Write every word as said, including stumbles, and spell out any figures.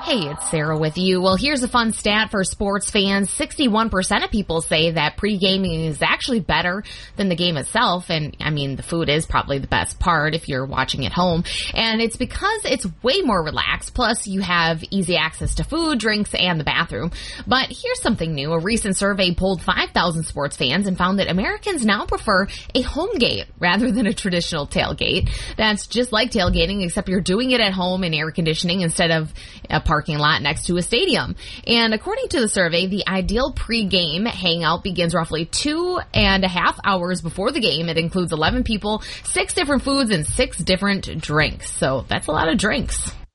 Hey, it's Sarah with you. Well, here's a fun stat for sports fans. sixty-one percent of people say that pre-gaming is actually better than the game itself. And, I mean, the food is probably the best part if you're watching at home. And it's because it's way more relaxed. Plus, you have easy access to food, drinks, and the bathroom. But here's something new. A recent survey polled five thousand sports fans and found that Americans now prefer a home gate rather than a traditional tailgate. That's just like tailgating, except you're doing it at home in air conditioning instead of a parking lot next to a stadium. And according to the survey, the ideal pre-game hangout begins roughly two and a half hours before the game. It includes eleven people, six different foods, and six different drinks. So that's a lot of drinks.